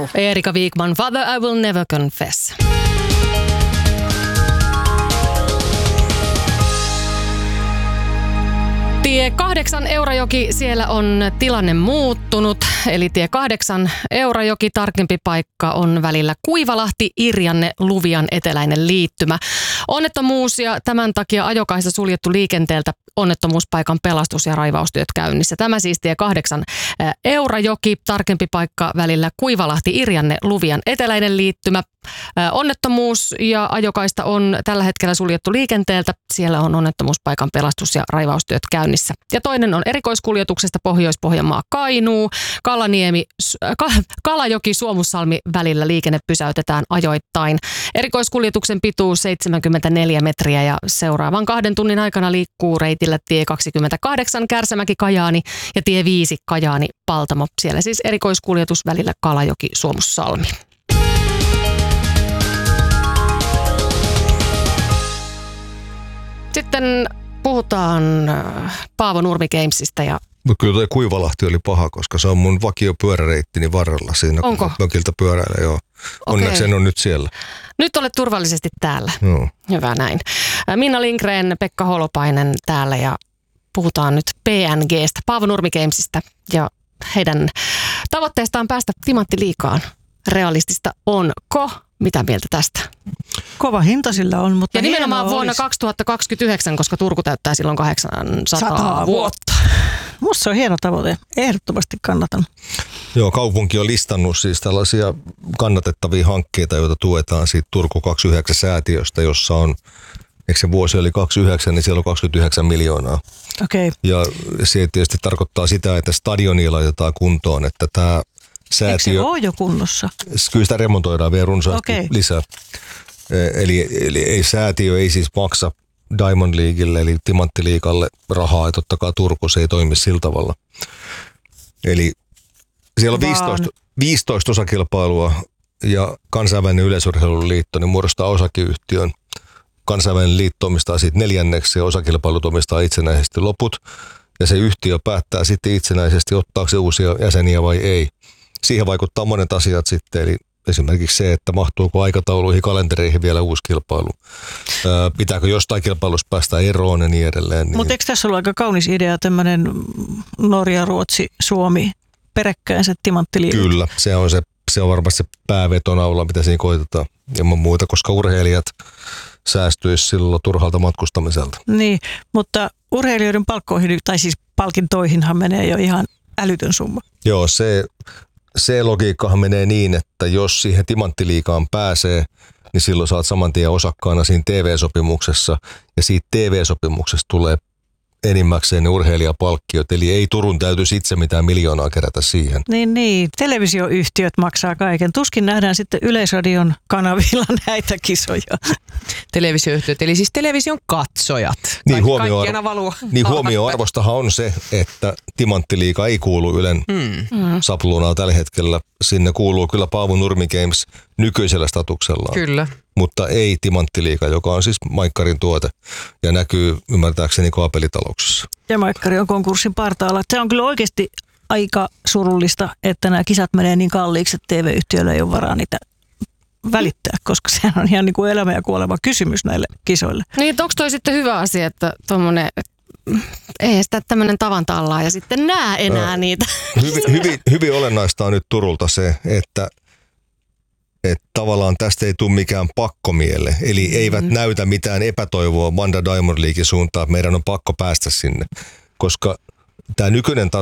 Erika Wigman, Father I Will Never Confess. Tie 8 Eurajoki, siellä on tilanne muuttunut, eli tie 8 Eurajoki, tarkempi paikka on välillä Kuivalahti, Irjanne, Luvian eteläinen liittymä. Onnettomuus ja tämän takia ajokaista suljettu liikenteeltä, onnettomuuspaikan pelastus- ja raivaustyöt käynnissä. Tämä siis tie 8 Eurajoki, tarkempi paikka välillä Kuivalahti, Irjanne, Luvian eteläinen liittymä. Onnettomuus ja ajokaista on tällä hetkellä suljettu liikenteeltä. Siellä on onnettomuuspaikan pelastus- ja raivaustyöt käynnissä. Ja toinen on erikoiskuljetuksesta Pohjois-Pohjanmaa Kainuu. Kalajoki Suomussalmi välillä liikenne pysäytetään ajoittain. Erikoiskuljetuksen pituus 74 metriä ja seuraavan 2 tunnin aikana liikkuu reitillä tie 28 Kärsämäki Kajaani ja tie 5 Kajaani Paltamo. Siellä siis erikoiskuljetus välillä Kalajoki Suomussalmi. Sitten puhutaan Paavo Nurmi Gamesista ja... Kyllä tuo Kuivalahti oli paha, koska se on mun vakio pyöräreittini varrella siinä. Onko? Mökiltä pyöräillä, joo. Onneksi en ole nyt siellä. Nyt olet turvallisesti täällä. Joo. Hyvä näin. Minna Lindgren, Pekka Holopainen täällä ja puhutaan nyt PNGstä, Paavo Nurmi Gamesista ja heidän tavoitteestaan päästä timanttiliigaan. Realistista onko? Mitä mieltä tästä? Kova hinta sillä on, mutta ja nimenomaan vuonna 2029, koska Turku täyttää silloin 800 vuotta. Musta se on hieno tavoite. Ehdottomasti kannatan. Joo, kaupunki on listannut siis tällaisia kannatettavia hankkeita, joita tuetaan siitä Turku 29-säätiöstä, jossa on, eikö se vuosi oli 29, niin siellä on 29 miljoonaa. Okei. Ja se tietysti tarkoittaa sitä, että stadionia laitetaan kuntoon, että tämä säätiö... Eikö se ole jo kunnossa? Kyllä sitä remontoidaan vielä runsaasti lisää. Eli ei säätiö ei siis maksa Diamond Leaguelle eli Timanttiliigalle rahaa, ja totta kai Turku se ei toimi sillä tavalla. Eli siellä on 15 osakilpailua ja kansainvälinen yleisurheiluliitto niin muodostaa osakeyhtiön. Kansainvälinen liitto omistaa siitä 4 ja osakilpailut omistaa itsenäisesti loput. Ja se yhtiö päättää sitten itsenäisesti, ottaako se uusia jäseniä vai ei. Siihen vaikuttaa monet asiat sitten, eli esimerkiksi se, että mahtuuko aikatauluihin, kalentereihin vielä uusi kilpailu. Pitääkö jostain kilpailusta päästä eroon ja niin edelleen. Niin. Mutta eikö tässä ollut aika kaunis idea, tämmöinen Norja, Ruotsi, Suomi, peräkkäin se timanttiliiga? Kyllä, se on varmasti se päävetonaula, mitä siinä koitetaan. Ilman muuta, koska urheilijat säästyisi silloin turhalta matkustamiselta. Niin, mutta urheilijoiden palkkoihin, tai siis palkintoihinhan menee jo ihan älytön summa. Joo, se logiikkahan menee niin, että jos siihen timanttiliigaan pääsee, niin silloin saat saman tien osakkaana siinä TV-sopimuksessa, ja siitä TV-sopimuksesta tulee enimmäkseen ne urheilijapalkkiot, eli ei Turun täytyisi itse mitään miljoonaa kerätä siihen. Niin, televisioyhtiöt maksaa kaiken. Tuskin nähdään sitten Yleisradion kanavilla näitä kisoja. Televisioyhtiöt, eli siis television katsojat. Niin, huomioarvostahan on se, että Timanttiliiga ei kuulu Ylen sapluunaan tällä hetkellä. Sinne kuuluu kyllä Paavo Nurmi Games nykyisellä statuksellaan. Kyllä. Mutta ei Timanttiliiga, joka on siis Maikkarin tuote ja näkyy ymmärtääkseni kaapelitalouksissa. Ja Maikkari on konkurssin partaalla. Se on kyllä oikeasti aika surullista, että nämä kisat menee niin kalliiksi, että TV-yhtiöillä ei ole varaa niitä välittää, koska sehän on ihan niin kuin elämä ja kuolema kysymys näille kisoille. Niin, onko toi sitten hyvä asia, että tuommoinen, ei sitä tämmöinen tavan tallaa ja sitten näe enää niitä. Hyvin olennaista on nyt Turulta se, että tavallaan tästä ei tule mikään pakkomielle. Eli eivät näytä mitään epätoivoa Vanda Diamond Leaguein suuntaan, että meidän on pakko päästä sinne. Koska tämä nykyinen